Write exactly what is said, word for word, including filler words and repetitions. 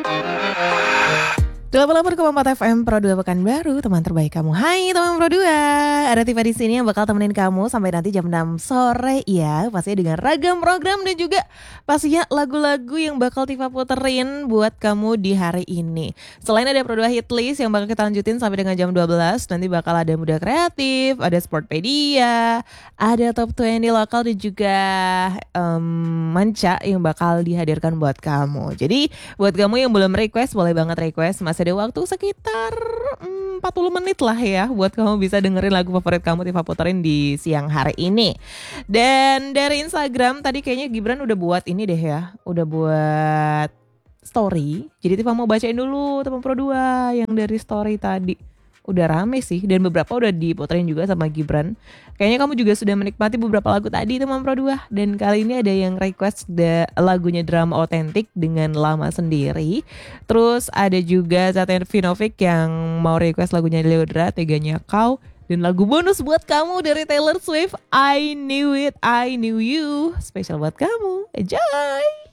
dua puluh delapan koma empat F M Pro dua Pekanbaru, teman terbaik kamu. Hai teman Pro dua, ada Tifa di sini yang bakal temenin kamu sampai nanti jam enam sore ya. Pastinya dengan ragam program dan juga pastinya lagu-lagu yang bakal Tifa puterin buat kamu di hari ini. Selain ada Pro dua Hit List yang bakal kita lanjutin sampai dengan jam dua belas, nanti bakal ada Muda Kreatif, ada Sportpedia, ada Top dua puluh lokal dan juga um, Manca yang bakal dihadirkan buat kamu. Jadi buat kamu yang belum request, boleh banget request. Masih ada waktu sekitar hmm, empat puluh menit lah ya buat kamu bisa dengerin lagu favorit kamu Tifa puterin di siang hari ini. Dan dari Instagram tadi kayaknya Gibran udah buat ini deh ya, udah buat story. Jadi Tifa mau bacain dulu teman Pro dua yang dari story tadi. Udah rame sih dan beberapa udah diputerin juga sama Gibran. Kayaknya kamu juga sudah menikmati beberapa lagu tadi teman Pro dua. Dan kali ini ada yang request the, lagunya Drama Otentik dengan Lama Sendiri. Terus ada juga Zaten Vinovic yang mau request lagunya Leodra, Teganya Kau. Dan lagu bonus buat kamu dari Taylor Swift, I Knew It, I Knew You. Spesial buat kamu, enjoy!